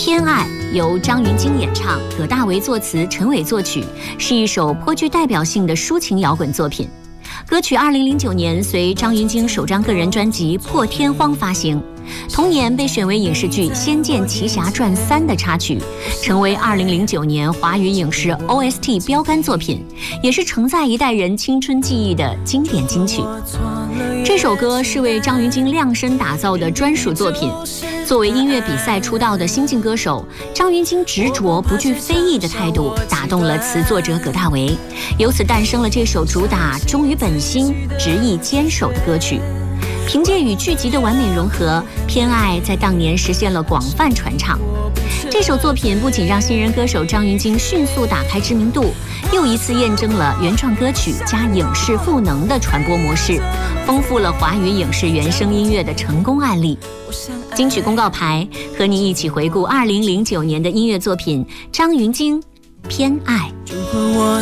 偏爱由张芸京演唱，葛大为作词，陈伟作曲，是一首颇具代表性的抒情摇滚作品。歌曲2009年随张芸京首张个人专辑《破天荒》发行，同年被选为影视剧《仙剑奇侠传3》的插曲，成为2009年华语影视 OST 标杆作品，也是承载一代人青春记忆的经典金曲。这首歌是为张芸京量身打造的专属作品。作为音乐比赛出道的新晋歌手，张芸京执着不惧非议的态度打动了词作者葛大为，由此诞生了这首主打忠于本心、执意坚守的歌曲。凭借与剧集的完美融合，偏爱在当年实现了广泛传唱。这首作品不仅让新人歌手张芸京迅速打开知名度，又一次验证了原创歌曲加影视赋能的传播模式，丰富了华语影视原声音乐的成功案例。金曲公告牌和你一起回顾2009年的音乐作品张芸京《偏爱》。